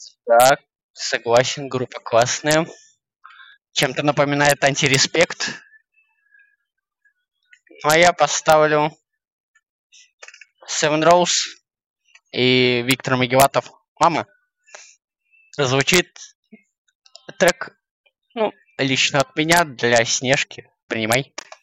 Так, согласен, группа классная. Чем-то напоминает антиреспект. А я поставлю Seven Rose и Виктор Могилатов. Мама. Звучит трек, ну, лично от меня для Снежки. Принимай.